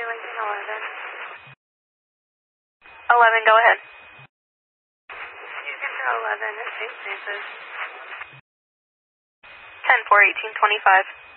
Lincoln 11. 11, go ahead. Houston 11 at St. Francis. 10-4, 1825.